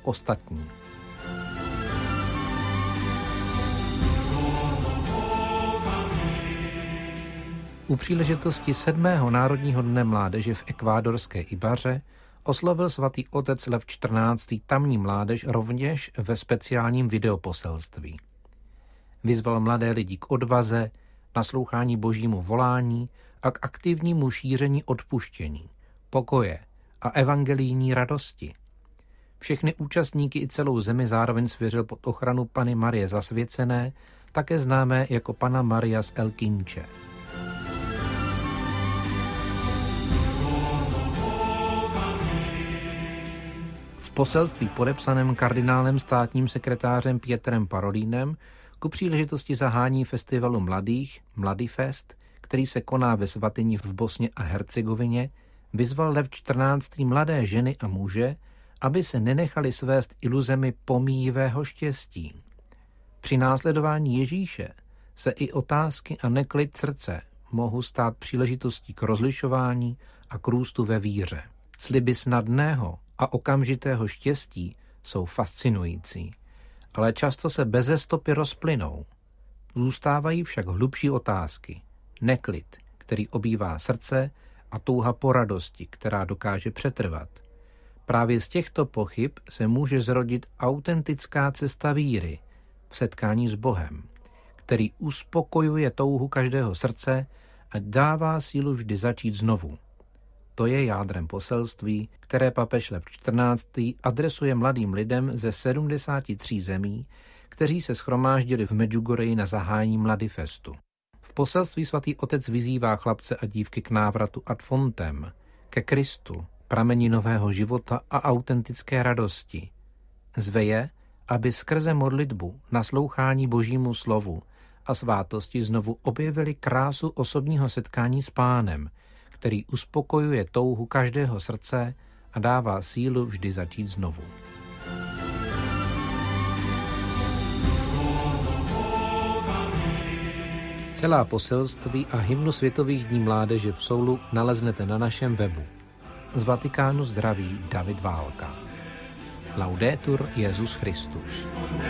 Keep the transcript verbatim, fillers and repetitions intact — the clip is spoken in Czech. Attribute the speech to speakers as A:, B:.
A: ostatní. U příležitosti sedmého Národního dne mládeže v ekvádorské Ibaře oslovil svatý otec Lev čtrnáctý tamní mládež rovněž ve speciálním videoposelství. Vyzval mladé lidi k odvaze, naslouchání božímu volání a k aktivnímu šíření odpuštění, pokoje a evangelijní radosti. Všechny účastníky i celou zemi zároveň svěřil pod ochranu Panny Marie Zasvěcené, také známé jako Panna Maria z El Quinche. V poselství podepsaném kardinálem státním sekretářem Pietrem Parolínem ku příležitosti zahání festivalu mladých Mladifest, který se koná ve Svatyni v Bosně a Hercegovině, vyzval Lev čtrnáctý mladé ženy a muže, aby se nenechali svést iluzemi pomíjivého štěstí. Při následování Ježíše se i otázky a neklid srdce mohou stát příležitostí k rozlišování a k růstu ve víře. Sliby snadného a okamžitého štěstí jsou fascinující, ale často se beze stopy rozplynou. Zůstávají však hlubší otázky, neklid, který obývá srdce, a touha po radosti, která dokáže přetrvat. Právě z těchto pochyb se může zrodit autentická cesta víry v setkání s Bohem, který uspokojuje touhu každého srdce a dává sílu vždy začít znovu. To je jádrem poselství, které papež Lev čtrnáctý adresuje mladým lidem ze sedmdesáti tří zemí, kteří se shromáždili v Medjugorji na zahájení Mladifestu. V poselství svatý otec vyzývá chlapce a dívky k návratu ad fontem, ke Kristu, prameni nového života a autentické radosti. Zve je, aby skrze modlitbu, naslouchání božímu slovu a svátosti znovu objevili krásu osobního setkání s Pánem, který uspokojuje touhu každého srdce a dává sílu vždy začít znovu. Celá poselství a hymnu Světových dní mládeže v soulu naleznete na našem webu. Z Vatikánu zdraví David Válka. Laudetur Jesus Christus.